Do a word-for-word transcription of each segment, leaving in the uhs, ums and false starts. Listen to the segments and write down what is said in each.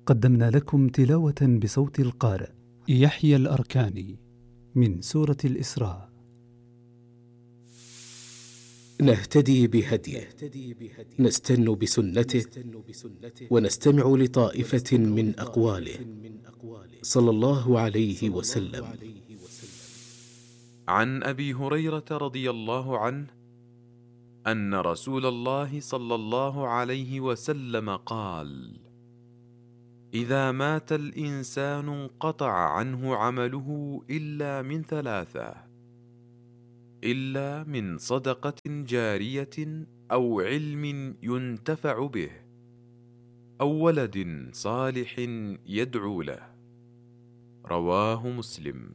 قدمنا لكم تلاوة بصوت القارئ يحيى الأركاني من سورة الإسراء. نهتدي بهديه، نستن بسنته، ونستمع لطائفة من أقواله صلى الله عليه وسلم. عن أبي هريرة رضي الله عنه أن رسول الله صلى الله عليه وسلم قال: إذا مات الإنسان انقطع عنه عمله إلا من ثلاثة: إلا من صدقة جارية أو علم ينتفع به أو ولد صالح يدعو له. رواه مسلم.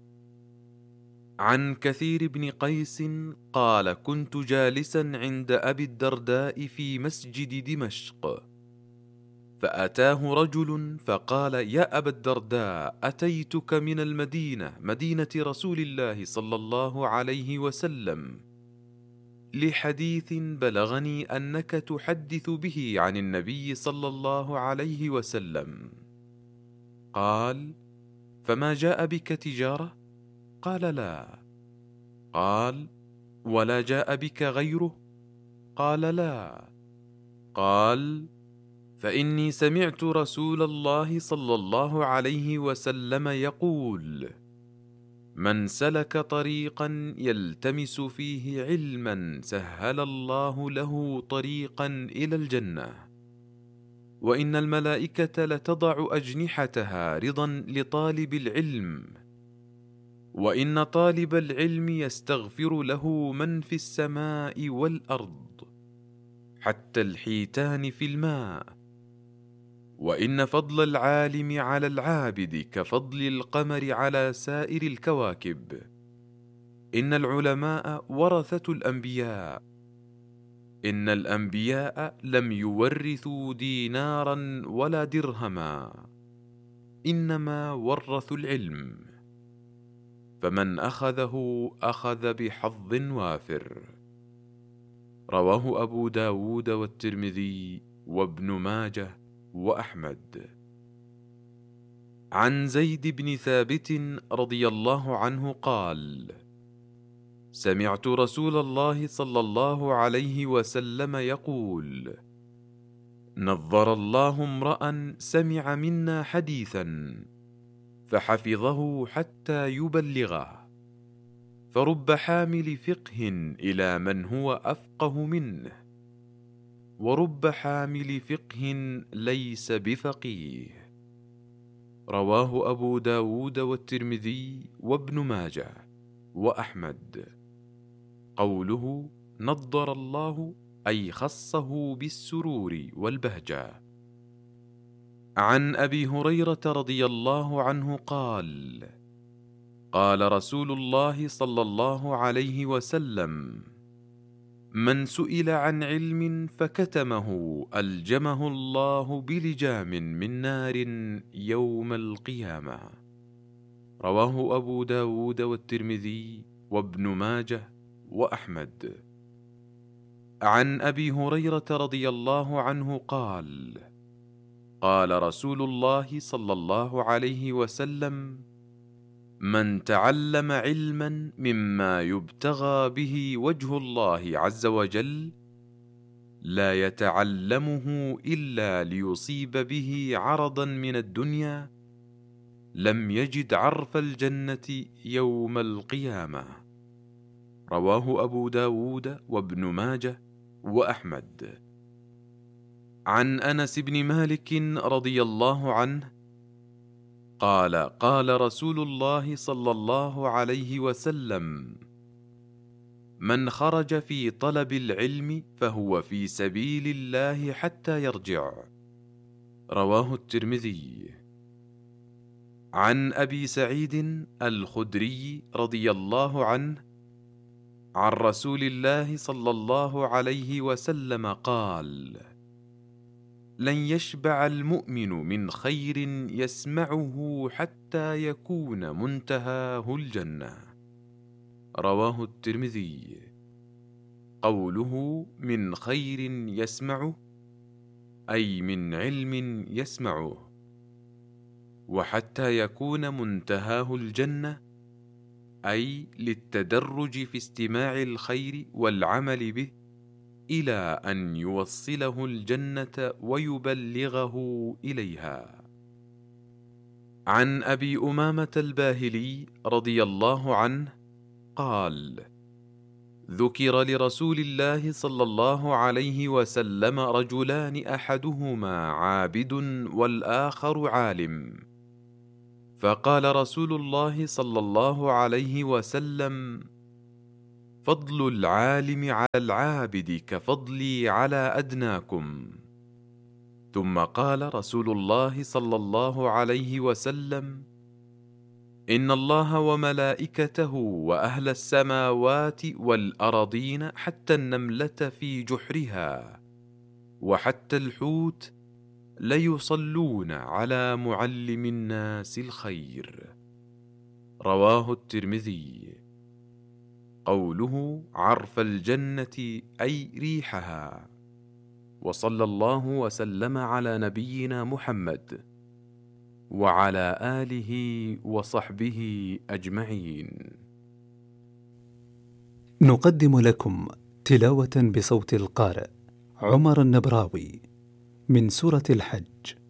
عن كثير بن قيس قال: كنت جالسا عند أبي الدرداء في مسجد دمشق، فأتاه رجل فقال: يا أبا الدرداء، أتيتك من المدينة، مدينة رسول الله صلى الله عليه وسلم، لحديث بلغني أنك تحدث به عن النبي صلى الله عليه وسلم. قال: فما جاء بك تجارة؟ قال: لا. قال: ولا جاء بك غيره؟ قال: لا. قال: فإني سمعت رسول الله صلى الله عليه وسلم يقول: من سلك طريقا يلتمس فيه علما سهل الله له طريقا إلى الجنة، وإن الملائكة لتضع أجنحتها رضا لطالب العلم، وإن طالب العلم يستغفر له من في السماء والأرض حتى الحيتان في الماء، وإن فضل العالم على العابد كفضل القمر على سائر الكواكب، إن العلماء ورثة الأنبياء، إن الأنبياء لم يورثوا دينارا ولا درهما، إنما ورثوا العلم، فمن أخذه أخذ بحظ وافر. رواه أبو داود والترمذي وابن ماجه وأحمد. عن زيد بن ثابت رضي الله عنه قال: سمعت رسول الله صلى الله عليه وسلم يقول: نظر الله امرأ سمع منا حديثا فحفظه حتى يبلغه، فرب حامل فقه إلى من هو أفقه منه، ورب حامل فقه ليس بفقيه. رواه أبو داود والترمذي وابن ماجه وأحمد. قوله نضر الله أي خصه بالسرور والبهجة. عن أبي هريرة رضي الله عنه قال: قال رسول الله صلى الله عليه وسلم: من سئل عن علم فكتمه ألجمه الله بلجام من نار يوم القيامة. رواه أبو داود والترمذي وابن ماجه وأحمد. عن أبي هريرة رضي الله عنه قال: قال رسول الله صلى الله عليه وسلم: من تعلم علما مما يبتغى به وجه الله عز وجل لا يتعلمه إلا ليصيب به عرضا من الدنيا لم يجد عرف الجنة يوم القيامة. رواه أبو داود وابن ماجه وأحمد. عن أنس بن مالك رضي الله عنه قال: قال رسول الله صلى الله عليه وسلم: من خرج في طلب العلم فهو في سبيل الله حتى يرجع. رواه الترمذي. عن أبي سعيد الخدري رضي الله عنه عن رسول الله صلى الله عليه وسلم قال: لن يشبع المؤمن من خير يسمعه حتى يكون منتهاه الجنة. رواه الترمذي. قوله من خير يسمعه أي من علم يسمعه، وحتى يكون منتهاه الجنة، أي للتدرج في استماع الخير والعمل به إلى أن يوصله الجنة ويبلغه إليها. عن أبي أمامة الباهلي رضي الله عنه قال: ذكر لرسول الله صلى الله عليه وسلم رجلان أحدهما عابد والآخر عالم، فقال رسول الله صلى الله عليه وسلم: فضل العالم على العابد كفضلي على أدناكم. ثم قال رسول الله صلى الله عليه وسلم: إن الله وملائكته وأهل السماوات والأرضين حتى النملة في جحرها وحتى الحوت ليصلون على معلم الناس الخير. رواه الترمذي. قوله عرف الجنة أي ريحها. وصلى الله وسلم على نبينا محمد وعلى آله وصحبه أجمعين. نقدم لكم تلاوة بصوت القارئ عمر النبراوي من سورة الحج.